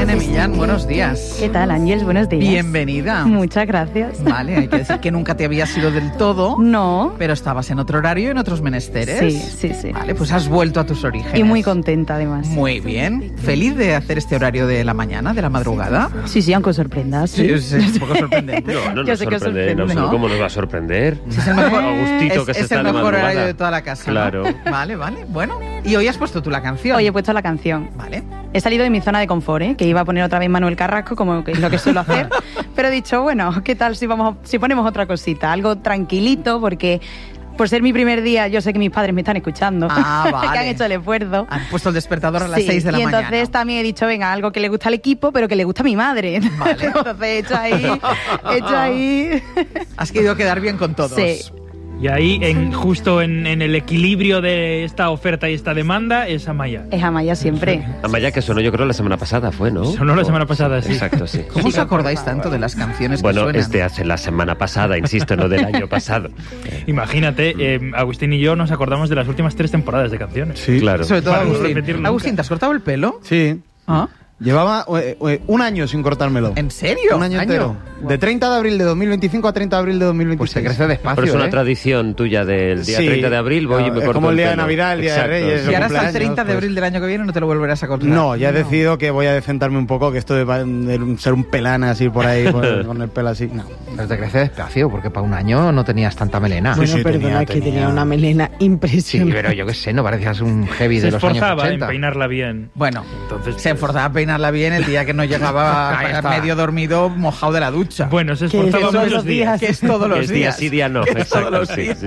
Irene Millán, buenos días. ¿Qué tal, Ángels? Buenos días. Bienvenida. Muchas gracias. Vale, hay que decir que nunca te habías ido del todo. No. Pero estabas en otro horario, en otros menesteres. Sí. Vale, pues has vuelto a tus orígenes. Y muy contenta, además. Muy bien. ¿Feliz de hacer este horario de la mañana, de la madrugada? Sí, aunque os sorprenda. Sí, es un poco sorprendente. No Yo nos sé que os sorprende, sorprende, no sé ¿no? cómo nos va a sorprender. Sí, es el mejor, Agustito que se es está el de mejor madrugada. horario de toda la casa, ¿no? Claro. Vale. Bueno, y hoy has puesto tú la canción. Hoy he puesto la canción. Vale. He salido de mi zona de confort, ¿eh? Que iba a poner otra vez Manuel Carrasco, como que es lo que suelo hacer. Pero he dicho, bueno, ¿qué tal si ponemos otra cosita? Algo tranquilito, porque por ser mi primer día, yo sé que mis padres me están escuchando. Vale. Que han hecho el esfuerzo. Han puesto el despertador a las 6 de la mañana. Y entonces también he dicho, venga, algo que le gusta al equipo, pero que le gusta a mi madre. Vale. Entonces he hecho ahí... Has querido quedar bien con todos. Sí. Y ahí, justo en el equilibrio de esta oferta y esta demanda, es Amaya. Es Amaya siempre. Amaya, que sonó yo creo la semana pasada, fue, ¿no? Sonó la semana pasada, sí. Exacto, sí. ¿Cómo os acordáis tanto de las canciones que Bueno, suenan? es de hace la semana pasada, insisto, no del año pasado. Imagínate, Agustín y yo nos acordamos de las últimas 3 temporadas de canciones. Sí, Claro. Sobre todo Para no Agustín. repetir nunca. Agustín, ¿te has cortado el pelo? Sí. ¿Ah? Llevaba un año sin cortármelo. ¿En serio? Un año entero. De 30 de abril de 2025 a 30 de abril de 2026. Pues se crece despacio, Pero es una tradición tuya del día 30 de abril, voy y me corto como el día de pelo. Navidad, el día de Exacto, Reyes. Y ahora hasta el cumpleaños, 30 de pues. abril del año que viene no te lo volverás a cortar. No, ya he decidido que voy a decentarme un poco, que esto de ser un pelán así por ahí, con el pelo así, no. Pero te crece despacio, porque para un año no tenías tanta melena. Sí, Bueno, sí, perdona, que tenía tenía una melena Sí, impresionante. pero yo qué sé, no parecías un heavy Se de los años esforzaba 80. en peinarla bien. Bueno, Entonces, se esforzaba a peinarla bien el día que no llegaba Ahí está. medio dormido, mojado de la ducha. Bueno, se Que esforzaba todos muchos los días. Que es todos los Es día días. sí, día no. Que es todos Exacto, los sí, días. sí.